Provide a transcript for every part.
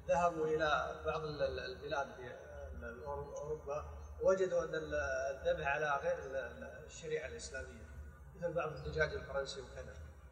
ذهبوا إلى بعض البلاد في أوروبا وجدوا أن الذبح على غير الشريعة الإسلامية مثل بعض الدجاج الفرنسي وكذا.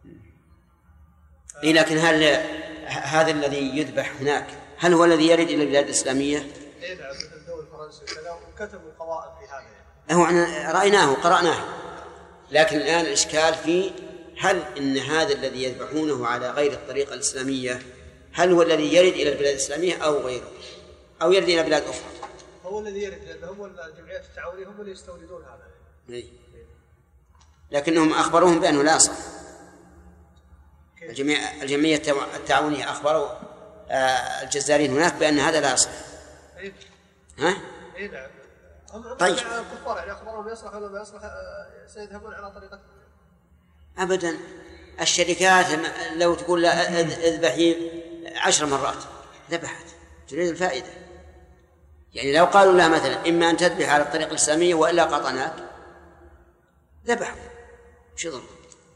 إيه لكن هل هذا الذي يذبح هناك هل هو الذي يرد إلى البلاد الإسلامية؟ إيه نعم مثل الدول الفرنسي وكذا وكتبوا قواعد في هذا هو رأيناه وقرأناه. لكن الآن الإشكال في هل إن هذا الذي يذبحونه على غير الطريقة الإسلامية هل هو الذي يرد إلى البلاد الإسلامية أو غيره أو يرد إلى بلاد أخرى؟ هو الذي يرد لأن هم الجمعيات التعاونية هم اللي يستوردون هذا. لكنهم أخبروهم بأنه لا يصح. الجمعية التعاونية أخبروا الجزارين هناك بأن هذا لا يصح. ها؟ إيه نعم. طيب. الكفار يعني أخبرهم يصلح ولا ما يصلح سيذهبون على طريقة. أبدا. الشركات لو تقول لا اذبحي 10 مرات ذبحت تريد الفائدة. يعني لو قالوا لها مثلا إما أن تذبح على الطريقة الإسلامية وإلا قطعناك ذبحوا شو ضر.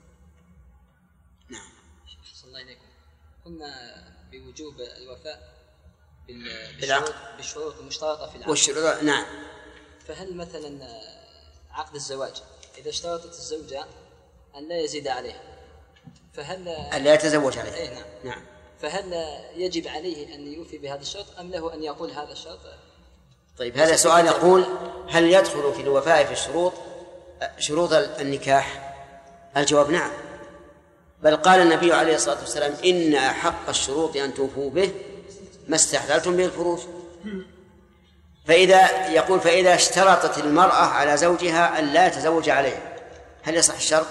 نعم. صلى الله عليكم. قلنا بوجوب الوفاء بالشروط المشترطة في العقد. والشروط نعم. فهل مثلا عقد الزواج إذا اشترطت الزوجة أن لا يزيد عليها فهل لا يتزوج عليها؟ إيه نعم. نعم. فهل يجب عليه أن يوفي بهذا الشرط أم له أن يقول هذا الشرط؟ طيب هذا سؤال يقول هل يدخل في الوفاء في الشروط شروط النكاح؟ الجواب نعم. بل قال النبي عليه الصلاة والسلام إن أحق الشروط أن توفوا به ما استحللتم به الفروج. فإذا اشترطت المرأة على زوجها أن لا يتزوج عليها هل يصح الشرط؟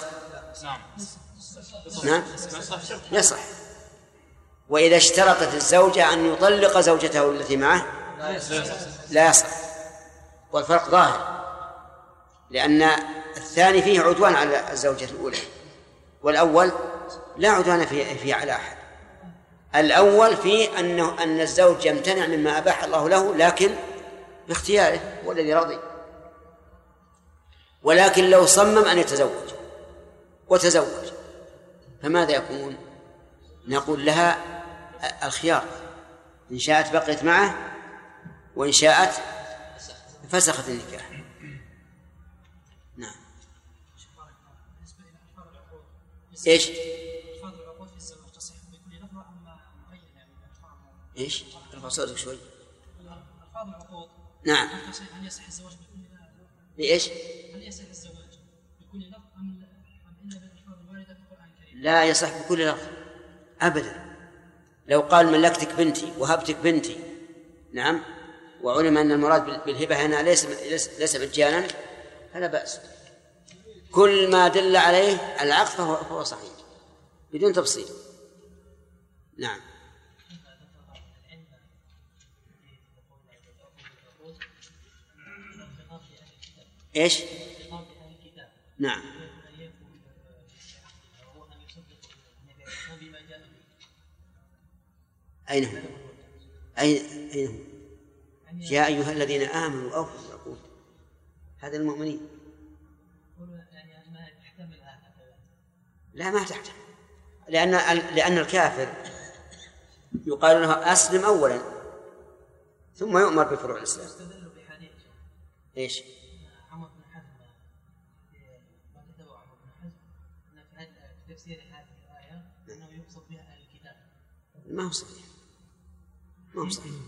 نعم يصح. وإذا اشترطت الزوجة أن يطلق زوجته التي معه لا يصح. والفرق ظاهر لأن الثاني فيه عدوان على الزوجة الأولى والأول لا عدوان فيه على أحد. الأول فيه أن الزوج يمتنع مما أباح الله له لكن باختياره هو الذي رضي. ولكن لو صمم أن يتزوج وتزوج فماذا يكون؟ نقول لها الخيار إن شاءت بقيت معه وإن شاءت فسخت النكاح. نعم. إيش؟ إيش؟ ارفع صوتك شوي. ألفاظ العقود. نعم. هل يصح الزواج بكل لفظ؟ بإيش؟ هل يصح الزواج بكل لفظ أم إلا بالألفاظ الواردة في القرآن الكريم؟ لا يصح بكل لفظ أبدا. لو قال ملكتك بنتي وهبتك بنتي نعم وعلم أن المراد بالهبة هنا ليس مجانا فلا بأس. كل ما دل عليه العقد فهو صحيح بدون تفصيل. نعم. إيش؟ نعم. أين هم؟ أين هم؟ يا أيها الذين آمنوا أوفوا بالعقود هذا المؤمنين. لا ما تحتمل لأن الكافر يقال له أسلم أولا ثم يؤمر بفروع الإسلام. إيش؟ عمر بن حزم ما كتبه عمر بن حزم أن في تفسير هذه الآية أنه يقصد بها أهل الكتاب. ما هو صحيح. ما هو صحيح.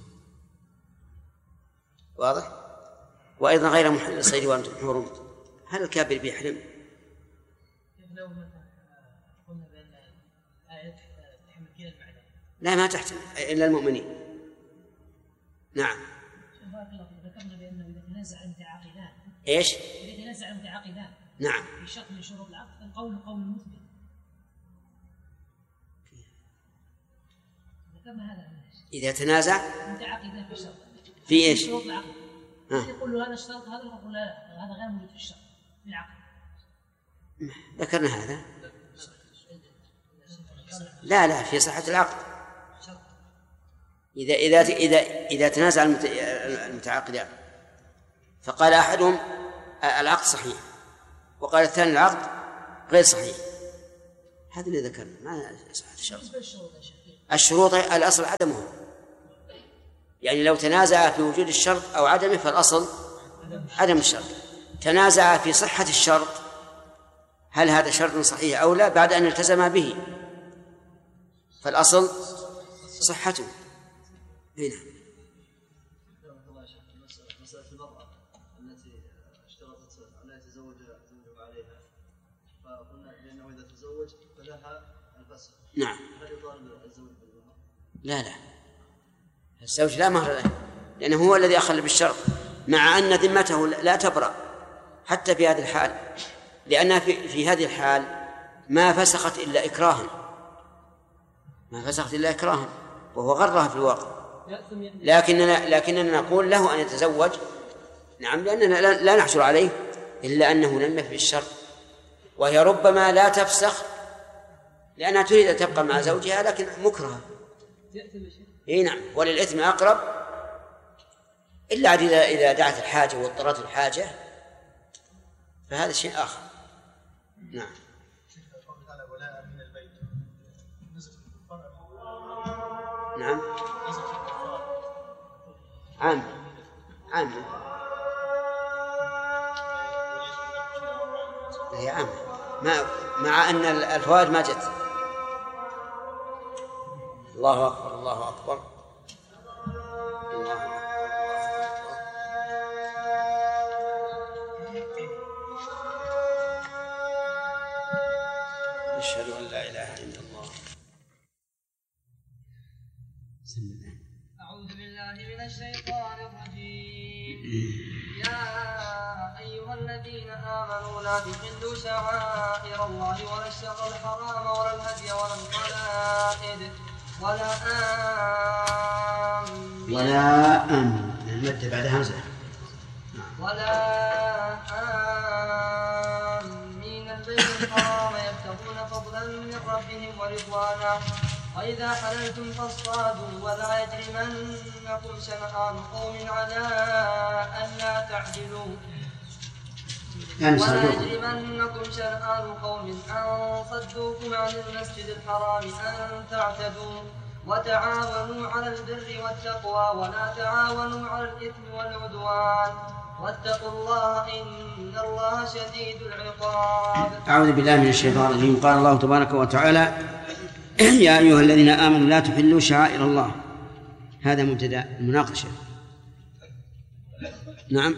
واضح؟ وأيضا غير محل الصيد وأنتم حرم هل الكافر بيحرم؟ لو مثلا قلنا بأن الآية تحمل كلا المعنى. لا ما تحتمل إلا المؤمنين. نعم. بارك الله فيك. ذكرنا بأنه إذا تنازع المتعاقدان. إيش؟ إذا تنازع المتعاقدان. نعم. في شرط من شروط العقد القول قول مثبت. ذكرنا هذا. إذا تنازع المتعاقدان في شرط. في إيش؟ شروط العقد. يقول له هذا الشرط هذا يقول لا هذا غير موجود في الشرط في العقد. ذكرنا هذا. لا في صحة العقد. إذا تنازع المتعاقدان فقال أحدهم العقد صحيح وقال الثاني العقد غير صحيح هذا اللي ذكرنا ما صحة الشرط. الشروط الأصل عدمه يعني لو تنازع في وجود الشرط أو عدمه فالأصل عدم الشرط. تنازع في صحة الشرط، هل هذا شرط صحيح أو لا بعد أن التزم به، فالأصل صحته. هنا مسألة المرأة التي اشترطت أن لا يتزوج زوجها عليها، فقلنا لأنه إذا تزوج فلها الفسخ. نعم. هل يطالب الزوج بالمهر؟ لا، الزوج لا مهر له، لأنه هو الذي أخل بالشرط، مع أن ذمته لا تبرأ حتى في هذه الحال، لأنها في هذه الحال ما فسخت إلا إكراها، وهو غرها في الواقع. لكننا نقول له أن يتزوج، نعم، لأننا لا نحجر عليه إلا أنه لم يفي الشرط، وهي ربما لا تفسخ لأنها تريد أن تبقى مع زوجها لكن مكرهة. نعم، وللإثم أقرب، إلا إذا دعت الحاجة واضطرت الحاجة فهذا شيء آخر. نعم. نعم، عام هي عام، مع أن الفوائد ما جت. الله أكبر الله أكبر الله أكبر. أشهد أن لا إله إلا الله. أعوذ بالله من الشيطان الرجيم. يا أيها الذين آمنوا لا تحلوا شعائر الله ولا الشهر الحرام ولا الهدي ولا القلائد ولا المد بعد همزة ولا آمين البيت الحرام يبتغون فضلا من ربهم ورضوانا وإذا حللتم فاصطادوا ولا يجرمنكم شنآن قوم على ألا تعدلوا ولا يجرمنكم شنآن قوم أن صدوكم عن المسجد الحرام أن تعتدوا وتعاونوا على البر والتقوى ولا تعاونوا على الإثم والعدوان واتقوا الله إن الله شديد العقاب. أعوذ بالله من الشيطان الرجيم. قال الله تبارك وتعالى: يا أيها الذين آمنوا لا تحلوا شعائر الله. هذا مبتدأ المناقشة. نعم،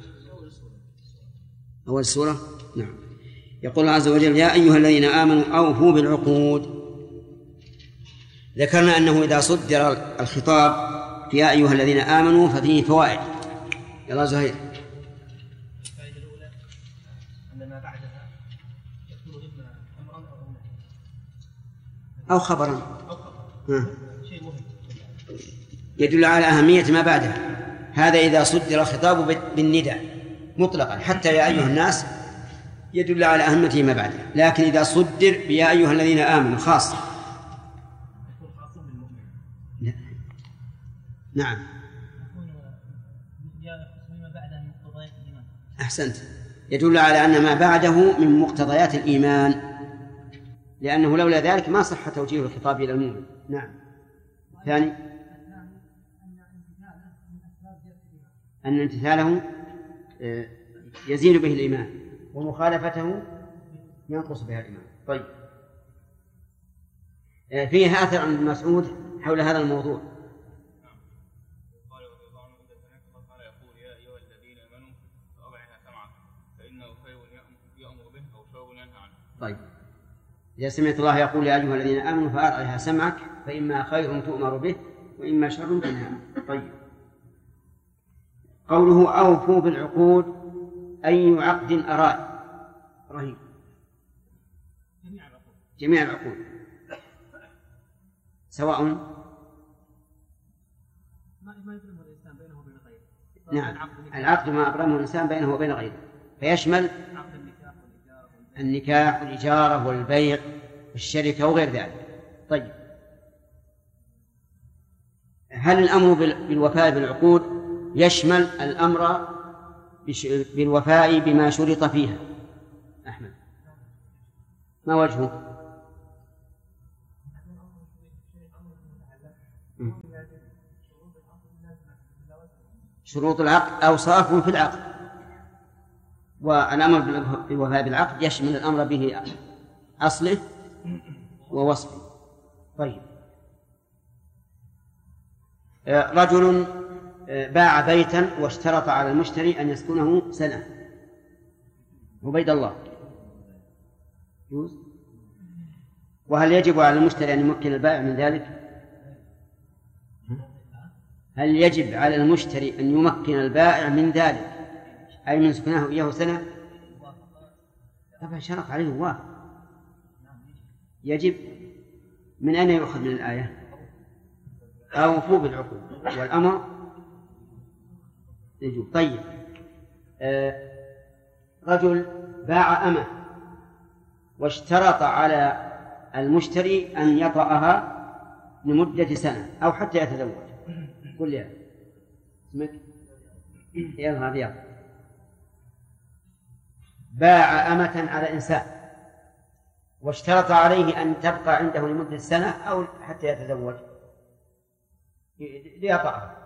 أول السورة. نعم. يقول الله عز وجل: يا أيها الذين آمنوا أوفوا بالعقود. ذكرنا أنه إذا صدر الخطاب يا أيها الذين آمنوا ففيه فوائد. يلا زهير. الفائدة الأولى أن ما بعدها يكون إما أمرا أو خبرا شيء مهم يدل على أهمية ما بعدها. هذا إذا صدر الخطاب بالنداء مطلقا حتى يا أيها الناس يدل على أهمية ما بعدها، لكن إذا صدر بيا أيها الذين آمنوا خاصة. نعم، أحسنت، يدل على أن ما بعده من مقتضيات الإيمان، لأنه لولا ذلك ما صح توجيه الخطاب إلى المؤمن. نعم. ثاني أن امتثاله يزيد به الإيمان ومخالفته ينقص بها الإيمان. طيب، فيه آثر عن ابن مسعود حول هذا الموضوع. طيب، إذا سمعت الله يقول يا أيها الذين آمنوا فأرعها سمعك فإما خير تؤمر به وإما شر تنهى عنه. طيب، قوله أوفوا بالعقود أي عقد أراد رهيب. جميع العقود سواء ما يبرمه الإنسان بينه وبين غيره. نعم، العقد ما أبرمه الإنسان بينه وبين غيره، فيشمل النكاح والإجارة والبيع والشركة وغير ذلك. طيب، هل الأمر بالوفاء بالعقود يشمل الأمر بالوفاء بما شرط فيها؟ أحمد، ما وجهه؟ شروط العقد أوصاف في العقد، والأمر بالوفاء بالعقد يشمل الأمر به أصله ووصفه. طيب، رجل باع بيتا واشترط على المشتري أن يسكنه سنة. عبيد الله، وهل يجب على المشتري أن يمكن البائع من ذلك؟ هل يجب على المشتري أن يمكن البائع من ذلك، أي من سكنه إياه سنة؟ طبعا شرط عليه وافق، يجب. من أين يؤخذ من الآية؟ أوفوا بالعقود والأمر يجب. طيب، رجل باع أمة واشترط على المشتري أن يطأها لمدة سنة أو حتى يتزوج. قل لي اسمك يا رياض. باع أمة على إنسان واشترط عليه أن تبقى عنده لمدة سنة أو حتى يتزوج ليطأها،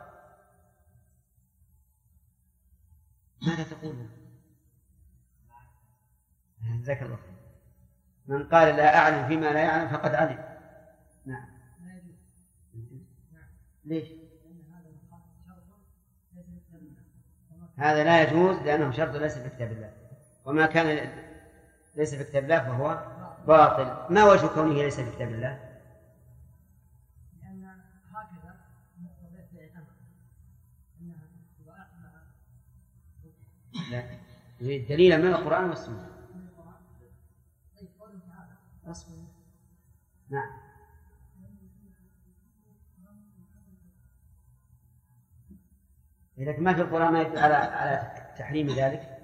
ماذا تقول؟ جزاك الله خير. من قال لا أعلم فيما لا يعلم فقد علم. نعم. ليش؟ هذا لا يجوز لأنه شرط ليس في كتاب الله، وما كان ليس في كتاب الله فهو باطل. ما وجه كونه ليس في كتاب الله؟ لأن هكذا لا، يريد دليلا من القرآن والسنة. نعم. إذا ما في القرآن ما يدل على تحريم ذلك.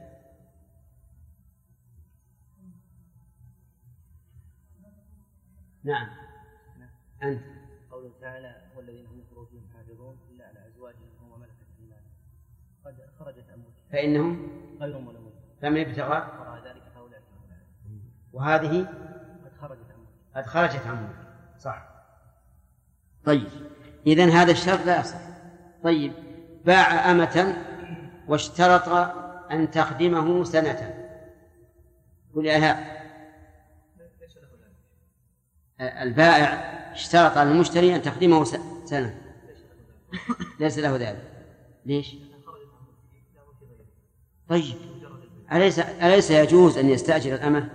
نعم. أنت قوله تعالى والذين هم لفروجهم حافظون إلا على أزواجهم وملكت أيمانهم قد خرجت أموالهم فإنهم غير ملومون فمن ابتغى وراء ذلك فأولئك هم العادون. وهذه قد خرجت أموالهم. صح. طيب، إذن هذا الشرط لا يصح. طيب، باع أمة واشترط أن تخدمه سنة. قل يا إيهاب. البائع اشترط على المشتري أن تخدمه سنة، ليس له ذلك. ليش؟ طيب، أليس يجوز أن يستأجر الأمة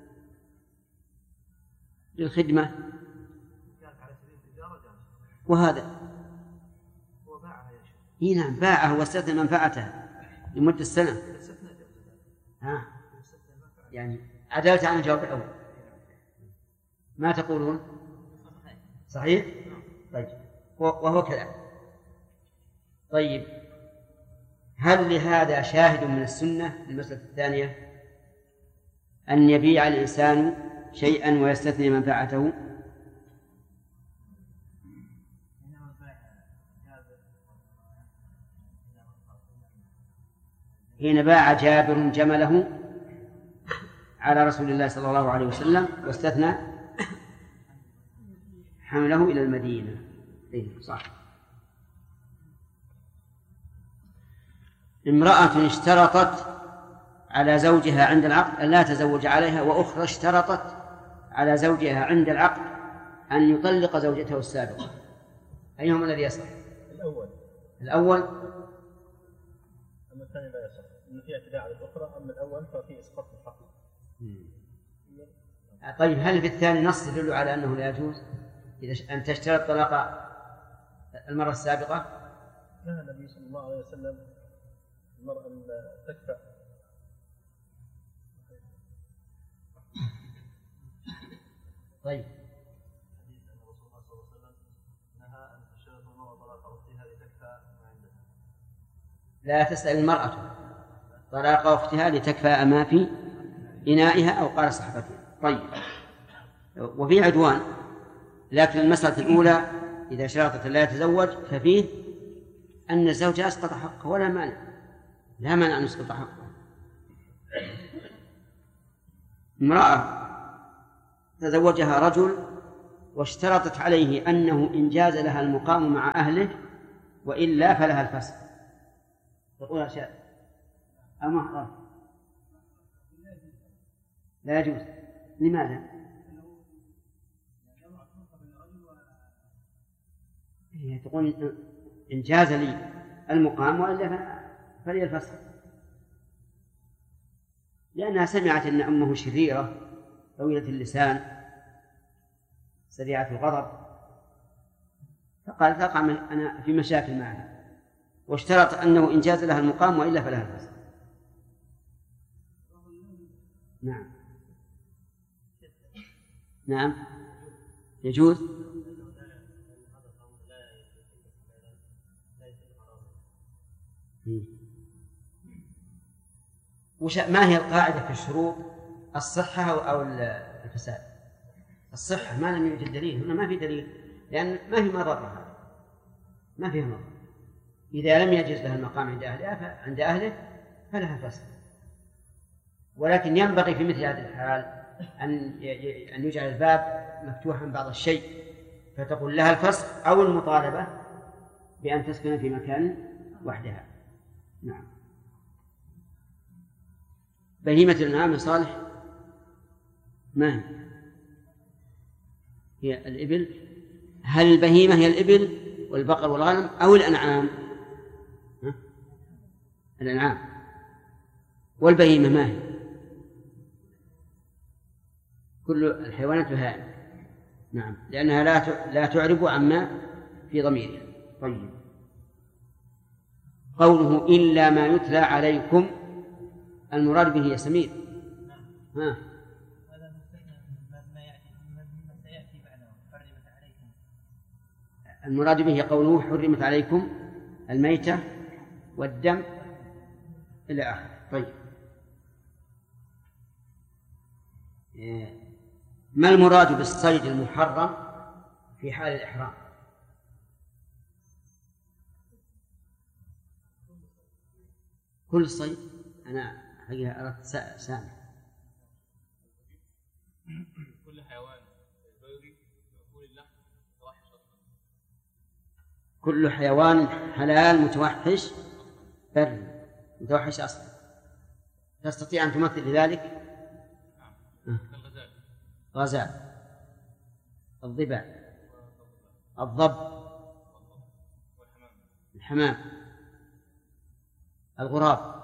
للخدمة؟ وهذا نعم، باعه واستثنى منفعتها لمدة سنة. يعني عدلت عن الجواب الأول. ما تقولون؟ صحيح؟ طيب، وهو كذا. طيب، هل لهذا شاهد من السنة؟ المسألة الثانية أن يبيع الإنسان شيئا ويستثني منفعته. حين باع جابر جمله على رسول الله صلى الله عليه وسلم واستثنى حمله إلى المدينة. صح. امرأة اشترطت على زوجها عند العقد أن لا تزوج عليها، وأخرى اشترطت على زوجها عند العقد أن يطلق زوجته السابقة، أيهما الذي يصح؟ الأول. أما الثاني لا يصح، إن فيه اعتداء على الأخرى. أما الأول ففيه إسقاط الحق. طيب، هل في الثاني نص يدل على أنه لا يجوز إذا أن تشترط طلاق المرة السابقة؟ كان النبي صلى الله عليه وسلم المرأة تكفى. طيب، لا تسأل المرأة طلاق أختها لتكفى ما في إنائها أو قال صحبتها. طيب، وفي عدوان، لكن المسألة الأولى إذا شرطت لا يتزوج ففيه أن الزوج أسقط حقه ولا مانع، لا مانع أن يسقط حقه. امرأة تزوجها رجل واشترطت عليه أنه إن جاز لها المقام مع أهله وإلا فلها الفسخ، تقول أشياء المحرم لا يجوز. لماذا؟ هي تقول إن جاز لي المقام وإلا فلي الفسخ، لأنها سمعت أن أمه شريرة طويلة اللسان سريعة الغضب، فقالت أقع أنا في مشاكل معها، واشترط أنه إن جاز لها المقام وإلا فلها الفسخ. نعم نعم يجوز. ما هي القاعدة في الشروط؟ الصحة أو الفساد؟ الصحة ما لم يوجد دليل، هنا ما في دليل، لأن ما في مضرها، ما فيها مضر. إذا لم يجز لها المقام عند أهله فلها الفسخ. ولكن ينبغي في مثل هذه الحال أن يجعل الباب مفتوحا بعض الشيء، فتقول لها الفسخ أو المطالبة بأن تسكن في مكان وحدها. نعم. بهيمة الأنعام صالح ما هي الإبل؟ هل البهيمة هي الإبل والبقر والغنم أو الأنعام؟ الأنعام. والبهيمة ما هي؟ كل الحيوانات بهائم. نعم، لأنها لا تعرب عما في ضميرها. طيب، قوله إلا ما يتلى عليكم المراد به يا سمير. هذا مستثنى مما سيأتي بعده حرمت عليكم. المراد به قوله حرمت عليكم الميتة والدم إلى آخره. طيب، ما المراد بالصيد المحرم في حال الإحرام؟ كل صيد. أنا حقيقة أردت سامع. كل حيوان بيضي مأكول اللحم متوحش أصلا. كل حيوان حلال متوحش بري متوحش أصلا. تستطيع أن تمثل لذلك؟ الغزال، غزال، الضبع، الضب، الحمام، الغراب.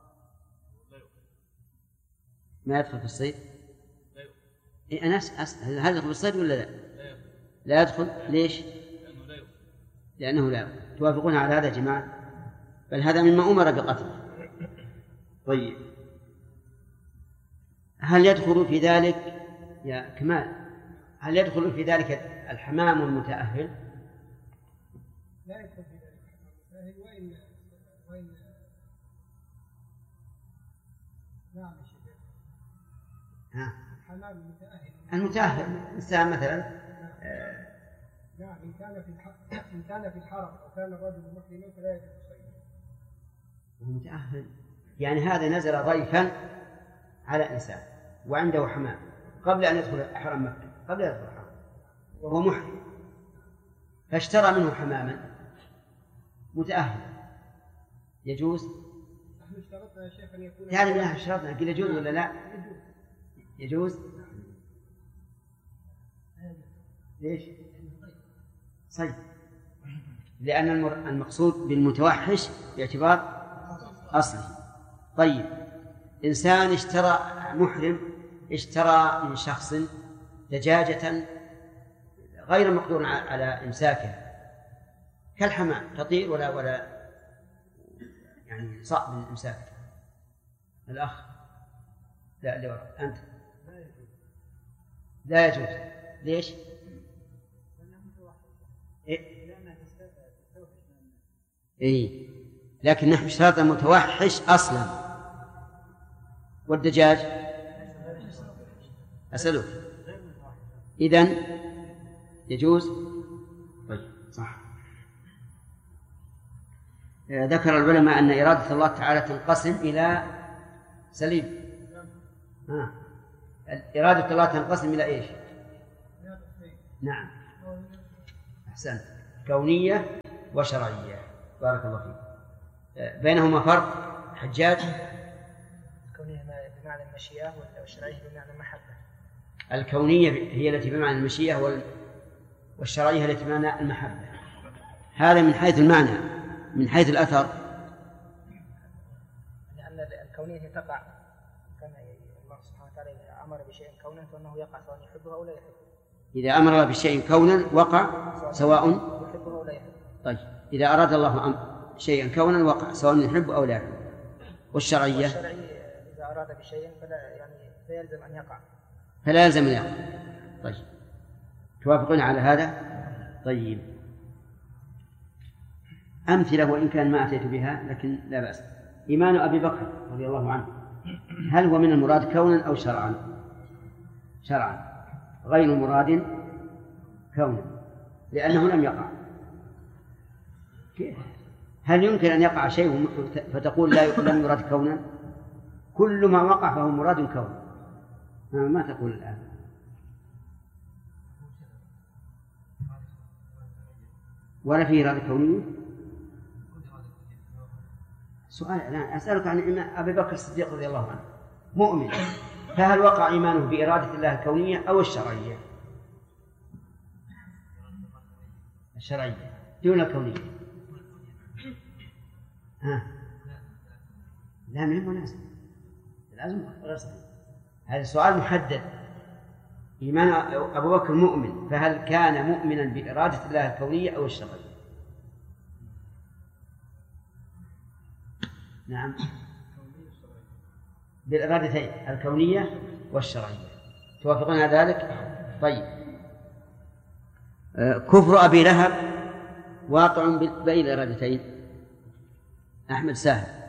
ما يدخل في الصيد؟ أنا أسأل هل يدخل في الصيد ولا لا؟ لا يدخل. ليش؟ لأنه لا يدخل. توافقون على هذا يا جماعة؟ بل هذا مما أمر بقتله. طيب، هل يدخل في ذلك يا كمال؟ هل يدخل في ذلك الحمام المتأهل؟ لا يدخل في ذلك الحمام المتأهل. وإن نعم يا شيخ. الحمام المتأهل إنسان مثلا نعم إن كان في الحرم وكان الرجل محرما فلا يجوز صيده. وهو متأهل، يعني هذا نزل ضيفا على إنسان وعنده حمام قبل أن يدخل حرم مكة، قبل أن يدخل الحرم وهو محرم، فاشترى منه حماما متأهل، يجوز؟ نحن اشترطنا يا شيخ أن يكون يعني بالله اشترطنا، قل يجوز ولا لا؟ يجوز. ليش؟ صيد، لأن المقصود بالمتوحش باعتبار أصله. طيب، إنسان محرم اشترى من شخص دجاجة غير مقدور على إمساكها كالحمام، تطير ولا يعني صعب الإمساك. الأخ لا أنت لا يجوز. ليش؟ إيه، لكن نحن اشترطنا متوحش أصلا. والدجاج أسألك إذن يجوز؟ طيب، صح. ذكر العلماء أن إرادة الله تعالى تنقسم إلى سليم. إرادة الله تنقسم إلى إيش؟ نعم، أحسنت، كونية وشرعية. بارك الله فيك. بينهما فرق حجاج؟ الكونية بمعنى المشيئة والشرعية بمعنى المحبة. الكونية هي التي بمعنى المشيئة والشرعية التي بمعنى المحبة. هذا من حيث المعنى. من حيث الأثر لأن الكونية تقع كما الله سبحانه وتعالى أمر بشيء كونا فإنه يقع سواء يحبه أو لا يحبه. إذا أمر الله بشيء كونا وقع سواء يحبه أو لا يحبه. طيب إذا أراد الله شيئا كونا وقع سواء يحب أو لا يحب. والشرعية إذا أراد بشيء فلا يلزم أن يقع. فلا يلزم أن يقع. طيب توافقون على هذا؟ طيب أمثلة وإن كان ما أتيت بها لكن لا بأس. إيمان أبي بكر رضي الله عنه هل هو من المراد كونا أو شرعا؟ شرعا غير مراد كونا لأنه لم يقع. هل يمكن أن يقع شيء فتقول لم يراد كونا؟ كل ما وقع فهو مراد كونا. ما تقول الآن؟ ولا في إرادة كونية؟ سؤال الآن أسألك عن أبي بكر الصديق رضي الله عنه مؤمن، فهل وقع إيمانه بإرادة الله الكونية أو الشرعية؟ الشرعية دون الكونية. لا مهم لازم غير صحيح. هذا السؤال محدد. إيمان أبو بكر مؤمن، فهل كان مؤمنا بإرادة الله الكونية أو الشرعية؟ نعم بالإرادتين الكونية والشرعية. توافقون على ذلك؟ طيب كفر أبي لهب واقع بين الإرادتين. أحمد ساهر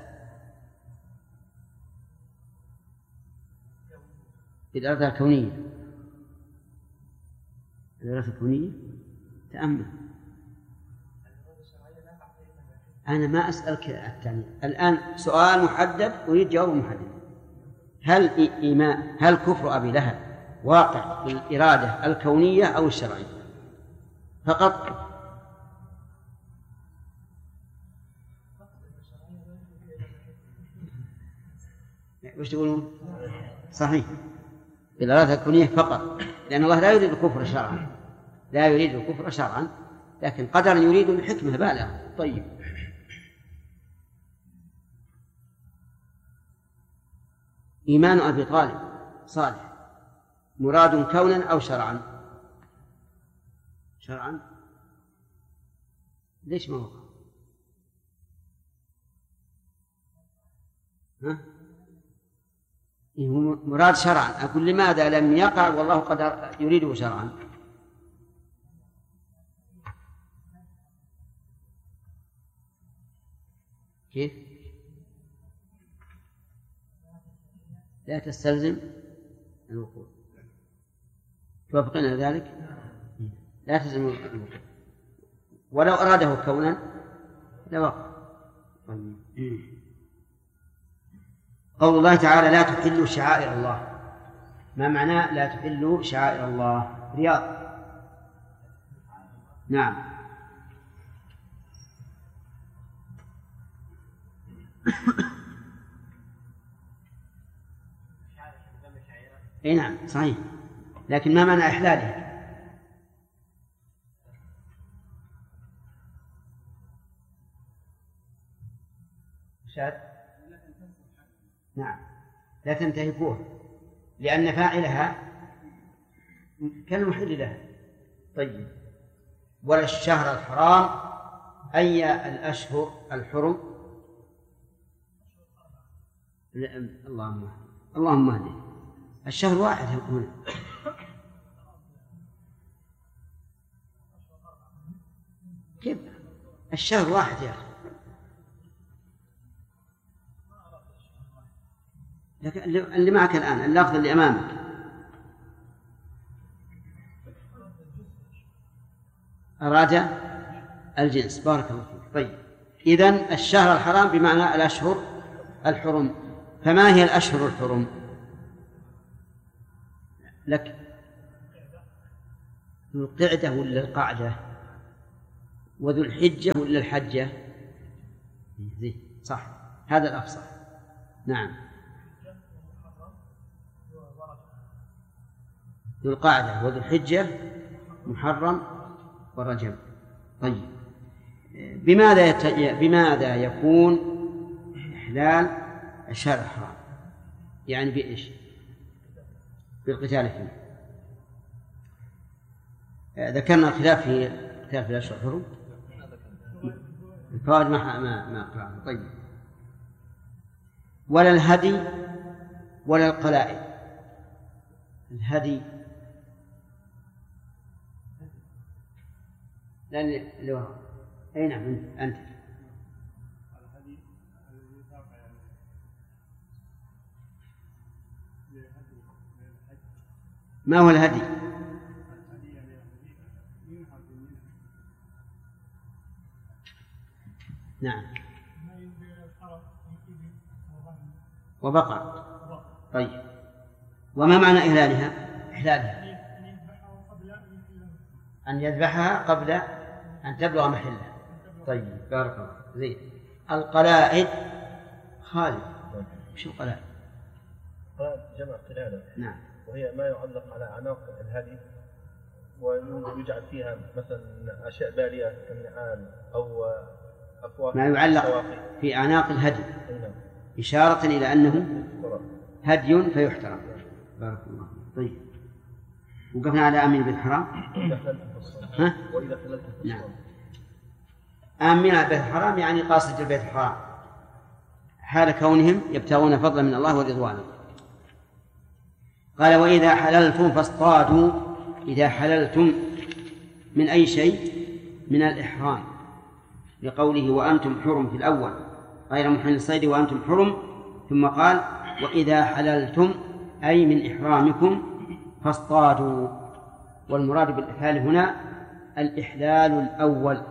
بالإرادة الكونية. الإرادة الكونية تأمل. أنا ما أسألك التعني الآن سؤال محدد أريد جواب محدد. هل كفر أبي لهب واقع بالإرادة الكونية أو الشرعية فقط؟ وش تقولون؟ صحيح بالإرادة الكونية فقط، لأن الله لا يريد الكفر شرعا، لا يريد الكفر شرعا، لكن قدرا يريد الحكمة بالغة. طيب إيمان أبي طالب صالح مراد كونا أو شرعا؟ شرعا. ليش ما وقع؟ مراد شرعا. أقول لماذا لم يقع والله قد يريده شرعا؟ كيف؟ لا تستلزم الوقوع. توافقين على ذلك؟ لا تستلزم الوقوع ولو أراده كونا لوقع. قول الله تعالى لا تحلوا شعائر الله، ما معناه لا تحلوا شعائر الله؟ رياض. نعم اي نعم صحيح، لكن ما معنى إحلالها؟ شاد. نعم لا تنتهكوها لأن فاعلها كالمحل لها. طيب ولا الشهر الحرام أي الأشهر الحرم؟ اللهم اهدنا. الشهر واحد هنا. كيف الشهر واحد يا أخي؟ لكن اللي معك الآن اللفظ اللي أمامك أراد الجنس. بارك الله فيك. طيب إذن الشهر الحرام بمعنى الأشهر الحرم. فما هي الأشهر الحرم لك؟ ذو القعدة ولا القعدة؟ وذو الحجة ولا الحجة؟ صح، هذا الأفصح. نعم. ذو القعدة وذو الحجة محرم ورجب. طيب، بماذا يكون إحلال الشهر الحرام؟ يعني بإيش؟ بالقتال فيه. ذكرنا الخلاف في قتال الأشهر الحرم. الفوائد ما قرأنا. طيب، ولا الهدي ولا القلائد. الهدي لأن لو أي نعم أنت ما هو الهدي؟ نعم، وبقر. طيب، وما معنى إهلالها؟ أن يذبحها قبل أن تبلغ محلها. طيب، بارك الله. زين. القلائد خالد، وش القلائد؟ قلائد جمع قلادة. نعم. وهي ما يعلق على أعناق الهدي ويجعل فيها مثلا أشياء بالية كالنعال أو أفواق، ما يعلق في أعناق الهدي إشارة إلى أنه هدي فيحترم. بارك الله. طيب، وقفنا على آمن بالحرام. ها؟ وإذا حللتم. نعم، آمن بالبيت الحرام يعني قاصد البيت الحرام حال كونهم يبتغون فضلا من الله ورضوانه. قال: وإذا حللتم فاصطادوا. إذا حللتم من أي شيء؟ من الإحرام، لقوله وأنتم حرم في الأول غير محل الصيد وأنتم حرم، ثم قال: وإذا حللتم أي من إحرامكم فاصطادوا. والمراد بالإحلال هنا الإحلال الأول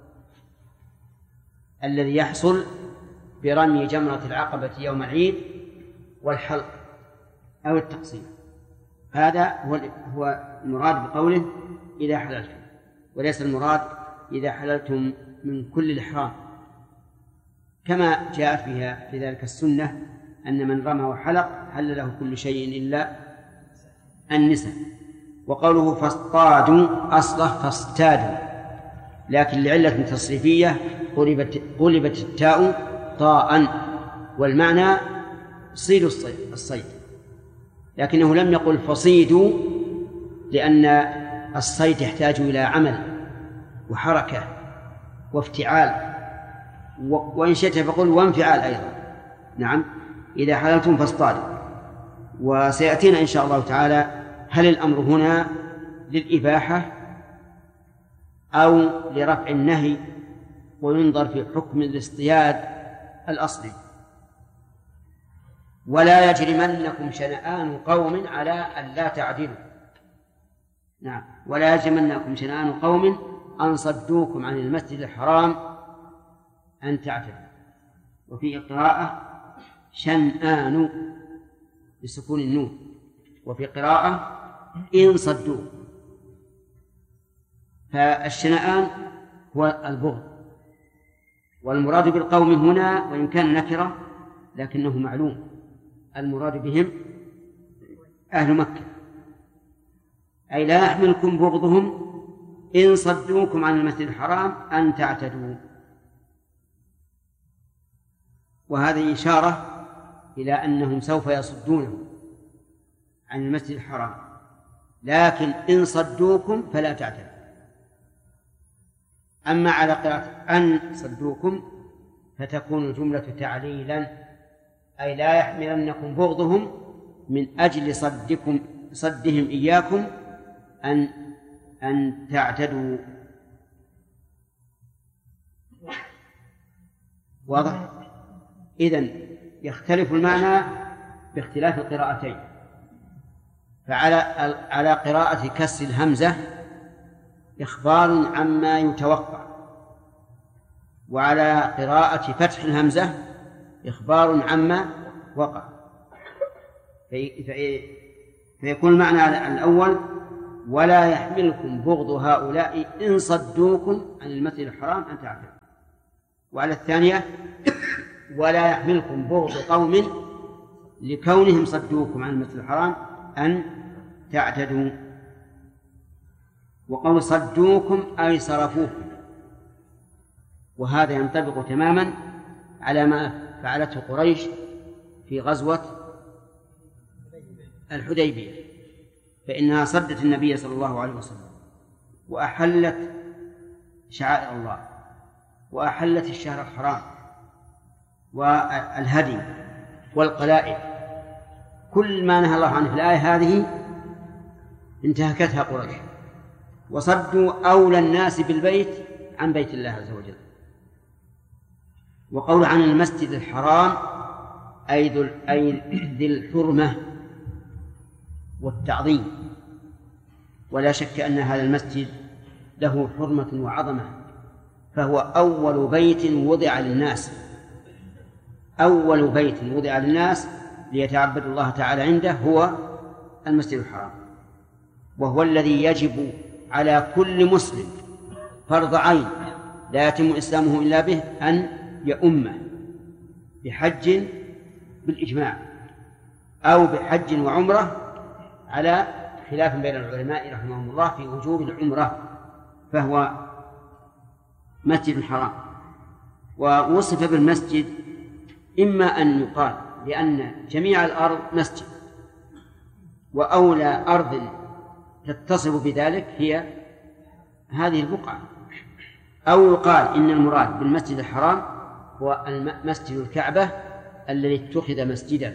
الذي يحصل برمي جمرة العقبة يوم العيد والحلق أو التقسيم. هذا هو المراد بقوله إذا حللتم، وليس المراد إذا حللتم من كل الإحرام، كما جاءت في ذلك السنة أن من رمى وحلق حل له كل شيء إلا النساء. وقوله فاصطادوا أصله فاصطادوا، لكن لعلة تصريفية قلبت التاء طاء، والمعنى صيدوا الصيد، لكنه لم يقل فصيدوا، لأن الصيد يحتاج إلى عمل وحركة وافتعال، وإن شئت فقل وانفعال أيضا. نعم، إذا حللتم فاصطادوا. وسيأتينا إن شاء الله تعالى هل الأمر هنا للإباحة أو لرفع النهي، وينظر في حكم الاصطياد الأصلي. ولا يجرمنكم شنآن قوم على أن لا تعدلوا. نعم، ولا يجرمنكم شنآن قوم أن صدوكم عن المسجد الحرام أن تعتدوا. وفي قراءة شنآن بسكون النون، وفي قراءة إن صدوه. فالشنآن هو البغض، والمراد بالقوم هنا وإن كان نكرة لكنه معلوم، المراد بهم أهل مكة، أي لا يحملكم بغضهم إن صدوكم عن المسجد الحرام أن تعتدوا. وهذه إشارة إلى أنهم سوف يصدونه عن المسجد الحرام، لكن إن صدوكم فلا تعتدوا. أما على قراءة أن صدوكم فتكون الجملة تعليلا، أي لا يحملنكم بغضهم من أجل صدهم إياكم أن تعتدوا. واضح؟ إذن يختلف المعنى باختلاف القراءتين. فعلى قراءة كسر الهمزة إخبار عما يتوقع، وعلى قراءة فتح الهمزة إخبار عما وقع. فيكون المعنى على الأول ولا يحملكم بغض هؤلاء إن صدوكم عن المسجد الحرام أن تعتدوا، وعلى الثانية ولا يحملكم بغض قوم لكونهم صدوكم عن المسجد الحرام أن تعتدوا. وقول صدوكم أي صرفوكم، وهذا ينطبق تماما على ما فعلته قريش في غزوة الحديبية، فإنها صدت النبي صلى الله عليه وسلم وأحلت شعائر الله وأحلت الشهر الحرام والهدي والقلائد، كل ما نهى الله عنه في الآية هذه انتهكتها قريش، وصدوا أولى الناس بالبيت عن بيت الله عز وجل. وقول عن المسجد الحرام أي ذي الحرمة والتعظيم، ولا شك أن هذا المسجد له حرمة وعظمة، فهو أول بيت وضع للناس، أول بيت وضع للناس ليتعبد الله تعالى عنده هو المسجد الحرام، وهو الذي يجب على كل مسلم فرض عين لا يتم إسلامه إلا به أن يؤمه بحج بالإجماع أو بحج وعمرة، على خلاف بين العلماء رحمهم الله في وجوب العمرة، فهو مسجد حرام. ووصف بالمسجد إما أن يقال لأن جميع الأرض مسجد، وأولى أرض تتصف بذلك هي هذه البقعة، أو يقال إن المراد بالمسجد الحرام هو مسجد الكعبة الذي اتخذ مسجدا،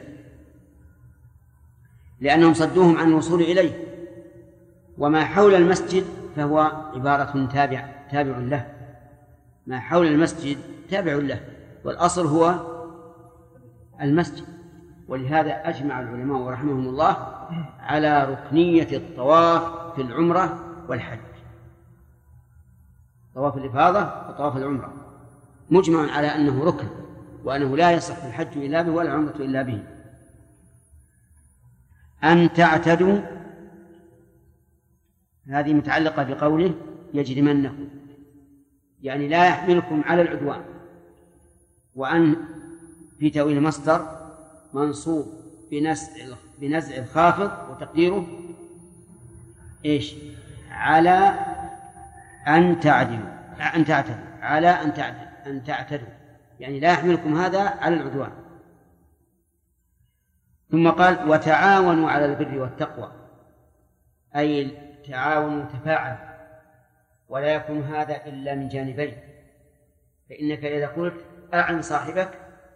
لأنهم صدوهم عن الوصول إليه، وما حول المسجد فهو عبارة تابع له، ما حول المسجد تابع له، والأصل هو المسجد. ولهذا أجمع العلماء رحمهم الله على ركنية الطواف في العمرة والحج، طواف الإفاضة وطواف العمرة مجمع على أنه ركن، وأنه لا يصح الحج إلا به ولا العمرة إلا به. أن تعتدوا هذه متعلقة بقوله يجرمنكم، يعني لا يحملكم على العدوان، وأن في تأويل مصدر منصوب بنزع الخافض، وتقديره إيش؟ على أن تعدلوا، على أن تعتدوا، يعني لا يحملكم هذا على العدوان. ثم قال وتعاونوا على البر والتقوى، أي تعاونوا تفاعلوا، ولا يكون هذا إلا من جانبين، فإنك إذا قلت أعن صاحبك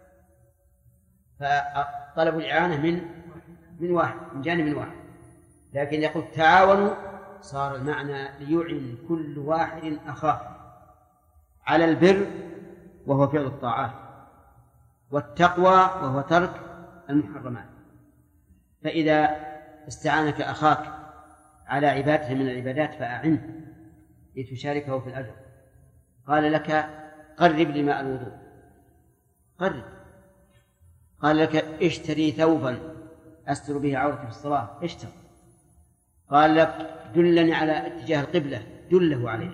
فطلب الإعانة من واحد، من جانب واحد، لكن يقول تعاونوا صار المعنى ليعن كل واحد أخاه على البر وهو فعل الطاعات، والتقوى وهو ترك المحرمات. فإذا استعانك أخاك على عبادة من العبادات فأعنه لتشاركه في الأجر، قال لك قرب لي ماء الوضوء، قرب. قال لك اشتري ثوبا أستر به عورتي في الصلاة، اشتر. قال لك دلني على اتجاه القبلة، دله عليه.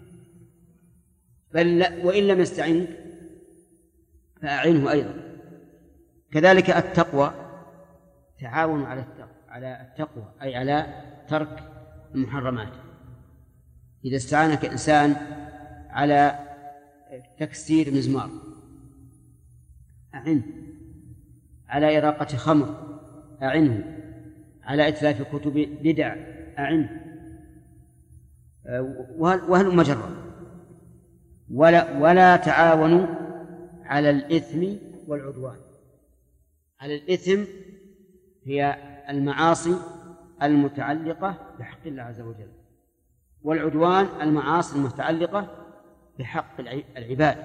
بل وإن لم يستعنك فأعنه أيضا. كذلك التقوى، تعاون على التقوى أي على ترك المحرمات. إذا استعانك إنسان على تكسير مزمار أعنه، على إراقة خمر أعنه، على إتلاف كتب بدع أعنه، وهل مجرد. ولا تعاونوا على الإثم والعدوان. على الإثم هي المعاصي المتعلقة بحق الله عز وجل، والعدوان المعاصي المتعلقة بحق العباد.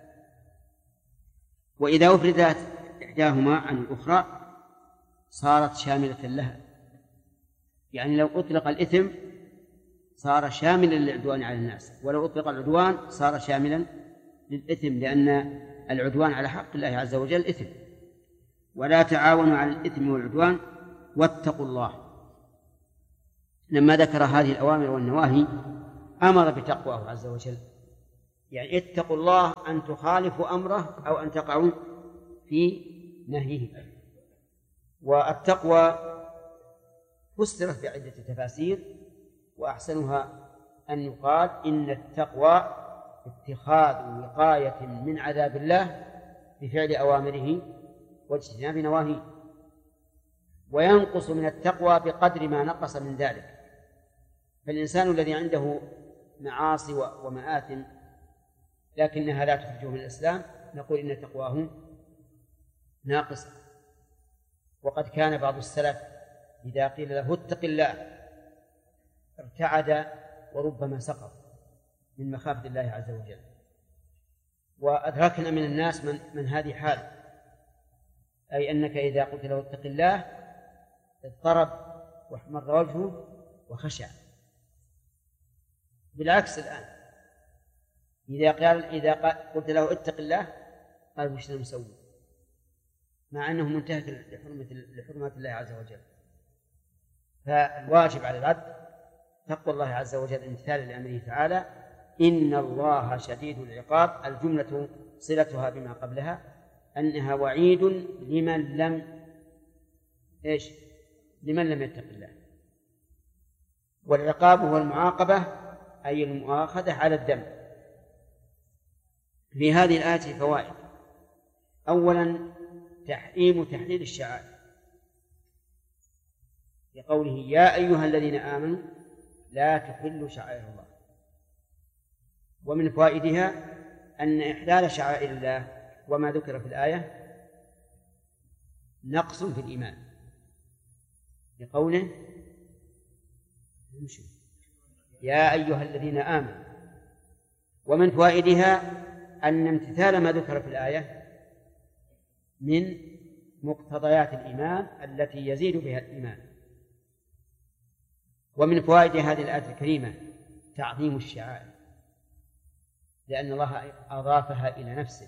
وإذا أفردت إحداهما عن الأخرى صارت شاملة لها، يعني لو أطلق الإثم صار شاملا للعدوان على الناس، ولو أطلق العدوان صار شاملا للإثم، لأن العدوان على حق الله عز وجل إثم. ولا تعاونوا على الإثم والعدوان واتقوا الله. لما ذكر هذه الأوامر والنواهي أمر بتقواه عز وجل، يعني اتقوا الله أن تخالفوا أمره أو أن تقعوا في نهيه. والتقوى فسرت بعدة تفاسير، وأحسنها أن يقال إن التقوى اتخاذ وقاية من عذاب الله بفعل أوامره واجتناب نواهيه، وينقص من التقوى بقدر ما نقص من ذلك. فالإنسان الذي عنده معاصي ومآثم لكنها لا تخرجه من الإسلام نقول إن تقواه ناقصة. وقد كان بعض السلف إذا قيل له اتق الله ارتعد وربما سقط من مخافة الله عز وجل. وأدركنا من الناس من هذه حال، أي أنك إذا قلت له اتق الله اضطرب واحمر وجهه وخشع. بالعكس الآن إذا قلت له اتق الله قال وش نسوي، مع أنه منتهك لحرمات الله عز وجل. فالواجب على العبد تقوى الله عز وجل امتثالا لأمره تعالى إن الله شديد العقاب. الجملة صلتها بما قبلها أنها وعيد لمن لم يتق الله. والعقاب هو المعاقبة أي المؤاخذة على الذنب. في هذه الآية فوائد. أولا تحريم تحليل الشعائر لقوله يا أيها الذين آمنوا لا تحلوا شعائر الله. ومن فوائدها أن إحلال شعائر الله وما ذكر في الآية نقص في الإيمان لقوله يا أيها الذين آمنوا. ومن فوائدها أن امتثال ما ذكر في الآية من مقتضيات الإيمان التي يزيد بها الإيمان. ومن فوائد هذه الآية الكريمة تعظيم الشعائر لأن الله أضافها إلى نفسه،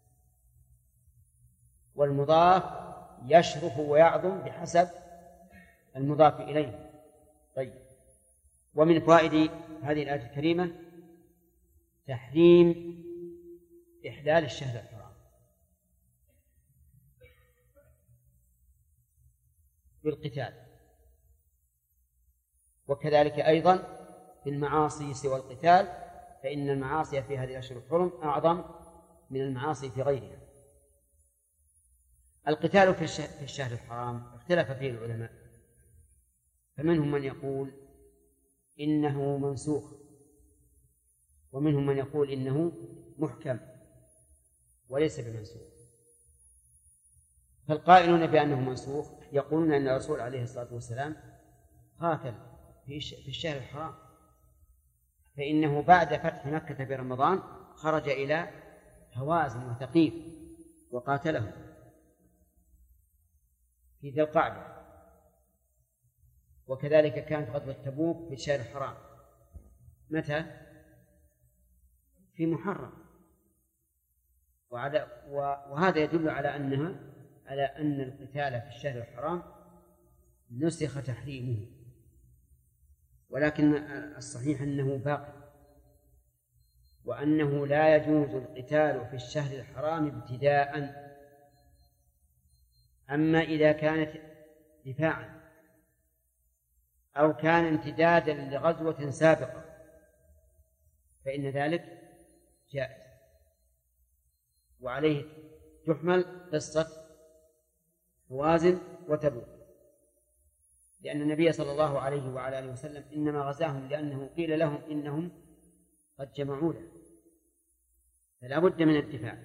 والمضاف يشرف ويعظم بحسب المضاف إليه. طيب، ومن فوائد هذه الآية الكريمة تحريم إحلال الشهر الحرام بالقتال، وكذلك أيضا في المعاصي سوى القتال، فإن المعاصي في هذه الأشهر الحرم أعظم من المعاصي في غيرها. القتال في الشهر الحرام اختلف فيه العلماء، فمنهم من يقول إنه منسوخ، ومنهم من يقول إنه محكم وليس بمنسوخ. فالقائلون بأنه منسوخ يقولون أن الرسول عليه الصلاة والسلام قاتل في الشهر الحرام، فإنه بعد فتح مكة في رمضان خرج إلى هوازن وثقيف وقاتلهم في ذي القعدة. وكذلك كانت غزوة تبوك في الشهر الحرام. متى؟ في محرم. وهذا يدل على أن القتال في الشهر الحرام نسخ تحريمه، ولكن الصحيح أنه باقي، وأنه لا يجوز القتال في الشهر الحرام ابتداء. أما إذا كانت دفاعا أو كان امتدادا لغزوة سابقة فإن ذلك جائز، وعليه تحمل قصة هوازن وتبوك، لأن النبي صلى الله عليه وعلى آله وسلم إنما غزاهم لأنه قيل لهم إنهم قد جمعوا له، فلا بد من الدفاع.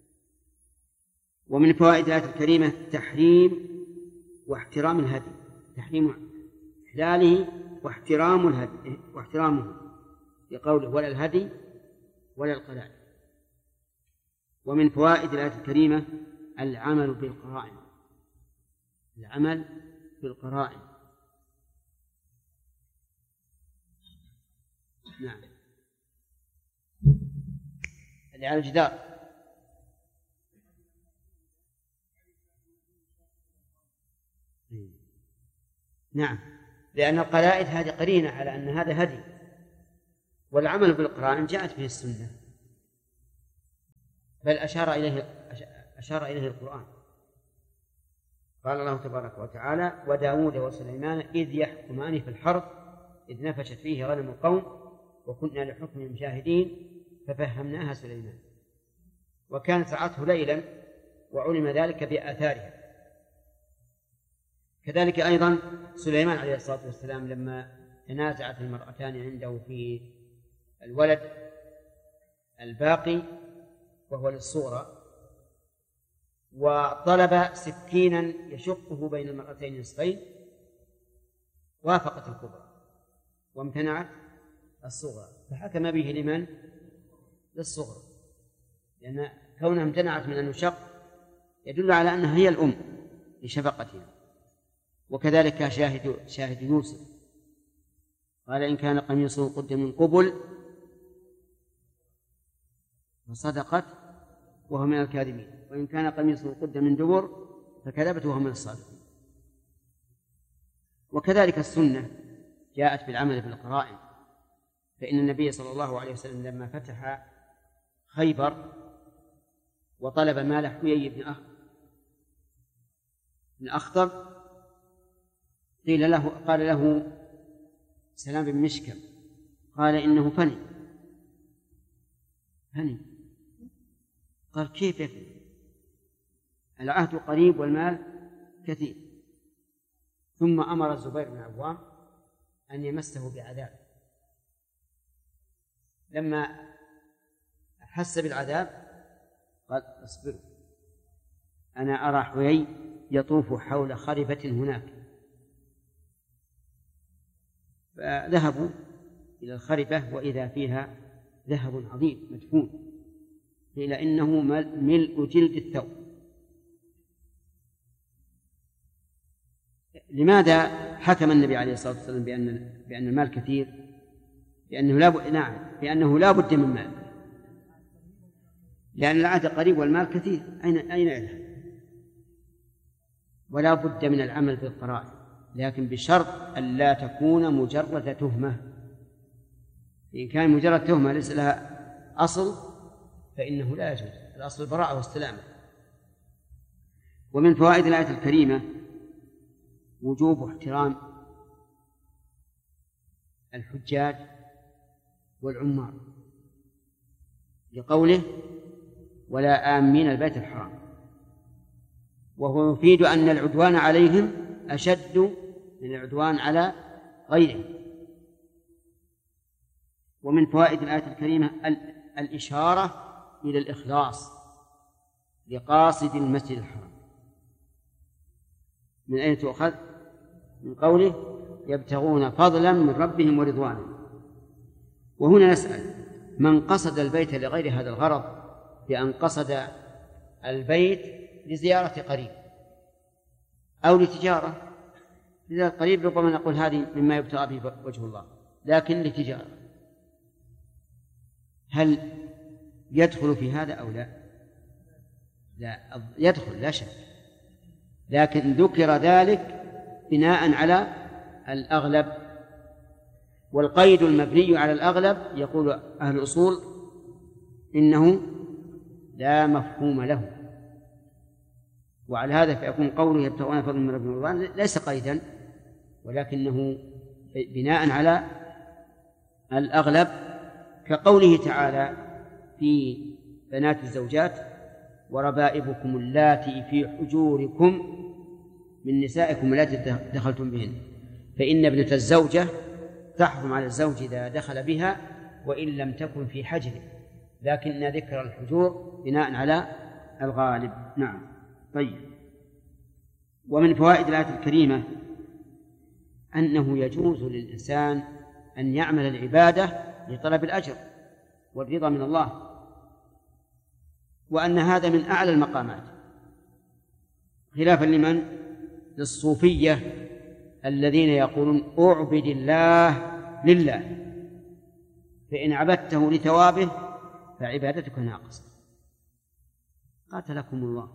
ومن فوائد الآية الكريمة تحريم واحترام الهدي، تحريم إحلاله واحترام الهدي واحترامه لقوله ولا الهدي ولا القلائد. ومن فوائد الآية الكريمة العمل بالقرائن، العمل بالقرائن. نعم، اللي على الجدار. نعم، لأن القلائد هذه قرينة على أن هذا هدي، والعمل بالقرائن جاءت به السنة، بل أشار أشار إليه القرآن. قال الله تبارك وتعالى: وداود وسليمان إذ يحكمان في الحرث إذ نفشت فيه غنم القوم وكنا لحكمهم شاهدين ففهمناها سليمان وكانت رعته ليلا وعلم ذلك بآثارها. كذلك أيضا سليمان عليه الصلاة والسلام لما تنازعت المرأتان عنده في الولد الباقي وهو للصغرى وطلب سكينا يشقه بين المرأتين نصفين، وافقت الكبرى وامتنعت الصغرى، فحكم به لمن؟ للصغرى، لأن كونها امتنعت من أن يشق يدل على أنها هي الأم لشفقتها. وكذلك شاهد يوسف قال: إن كان قميصه قد من قبل فصدقت وهو من الكاذبين وإن كان قميصه قد من دبر فكذبت وهو من الصادقين. وكذلك السنة جاءت بالعمل بالقرائن، فإن النبي صلى الله عليه وسلم لما فتح خيبر وطلب مال حيي بن أخطب قال له سلام بن مشكم قال: إنه فني. قال: كيف يفني؟ العهد قريب والمال كثير. ثم أمر الزبير بن عوام أن يمسه بعذاب. لما أحس بالعذاب قال: اصبروا، أنا أرى حيي يطوف حول خربة هناك. فذهبوا إلى الخربة وإذا فيها ذهب عظيم مدفون، قيل إنه ملء جلد الثوب. لماذا حكم النبي عليه الصلاة والسلام بأن المال كثير؟ لأنه لا بد من مال، لأن العهد قريب والمال كثير. أين يذهب؟ ولا بد من العمل بالقرائن، لكن بشرط أن لا تكون مجرد تهمة. إن كان مجرد تهمة ليس لها أصل فإنه لا يجوز، الأصل البراءة والسلامة. ومن فوائد الآية الكريمة وجوب احترام الحجاج والعمار لقوله: ولا آمين البيت الحرام، وهو يفيد أن العدوان عليهم أشد من العدوان على غيرهم. ومن فوائد الآية الكريمة الإشارة إلى الإخلاص لقاصد المسجد الحرام. من أين تؤخذ؟ من قوله: يبتغون فضلا من ربهم ورضوانا. وهنا نسأل: من قصد البيت لغير هذا الغرض بأن قصد البيت لزيارة قريب أو لتجارة، لذا القريب ربما نقول هذه مما يبتغى به وجه الله، لكن لتجارة، هل يدخل في هذا أو لا؟ لا يدخل لا شك، لكن ذكر ذلك بناء على الأغلب، والقيد المبني على الأغلب يقول أهل الأصول إنه لا مفهوم له، وعلى هذا فيكون قوله يبتغون فضلا من ربهم ورضوانا ليس قيدا، ولكنه بناء على الأغلب، كقوله تعالى في بنات الزوجات: وربائبكم اللاتي في حجوركم من نسائكم اللاتي دخلتم بهن، فإن ابنة الزوجة تحرم على الزوج إذا دخل بها وإن لم تكن في حجره، لكن ذكر الحجور بناء على الغالب. نعم. طيب. ومن فوائد الآية الكريمة أنه يجوز للإنسان أن يعمل العبادة لطلب الأجر والرضا من الله، وأن هذا من أعلى المقامات، خلافا لمن؟ للصوفية الذين يقولون: أعبد الله لله، فإن عبدته لثوابه فعبادتك ناقصة. قاتلكم الله.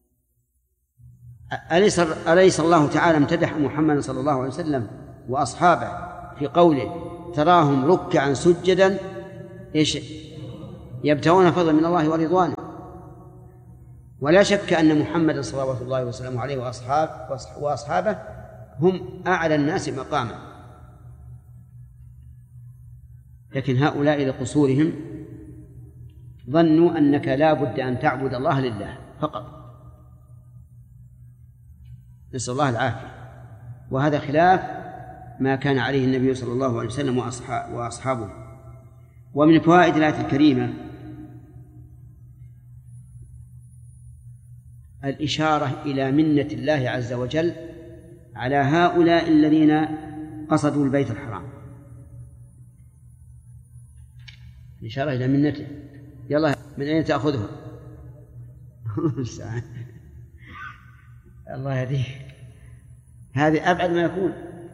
أليس الله تعالى امتدح محمد صلى الله عليه وسلم وأصحابه في قوله: تراهم ركعا سجدا يبتغون فضلا من الله ورضوانه؟ ولا شك أن محمد صلوات الله وسلامه عليه وأصحابه هم أعلى الناس مقاما، لكن هؤلاء لقصورهم ظنوا أنك لا بد أن تعبد الله لله فقط، نسأل الله العافية. وهذا خلاف ما كان عليه النبي صلى الله عليه وسلم وأصحابه. ومن فوائد الآية الكريمة الإشارة إلى منة الله عز وجل على هؤلاء الذين قصدوا البيت الحرام، الإشارة إلى منته. يلا من أين تأخذها؟ الله يهديك، هذه أبعد ما يكون.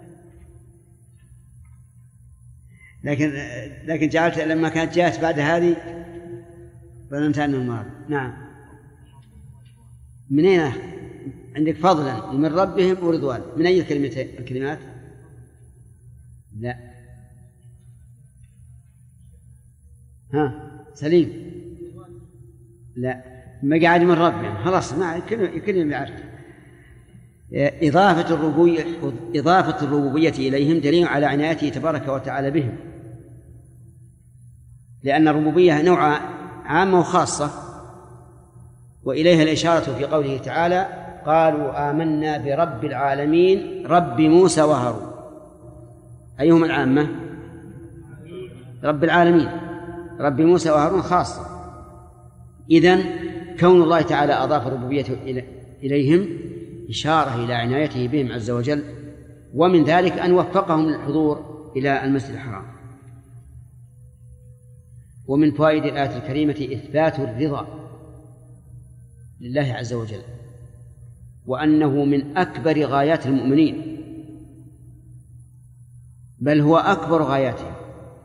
لكن جعلت لما كانت جاءت بعد هذه ظننت أنه المراد. نعم. من أين عندك؟ فضلا ومن ربهم ورضوان. من أي الكلمات؟ لا. ها سليم؟ لا، ما قاعد من ربهم خلاص، ما كلهم يعرف. إضافة الربوبية إليهم دليل على عنايته تبارك وتعالى بهم، لأن الربوبية نوع عامة وخاصة، وإليها الإشارة في قوله تعالى قالوا آمنا برب العالمين رب موسى وهارون. أيهما العامة؟ رب العالمين، رب موسى وهارون خاصة. إذن كون الله تعالى أضاف الربوبية إليهم إشارة إلى عنايته بهم عز وجل، ومن ذلك أن وفقهم للحضور إلى المسجد الحرام. ومن فوائد الآية الكريمة إثبات الرضا لله عز وجل، وأنه من أكبر غايات المؤمنين، بل هو أكبر غاياتهم.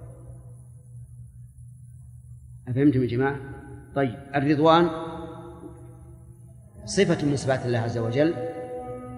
أفهمتم يا جماعة؟ طيب، الرضوان صفة من صفات الله عز وجل،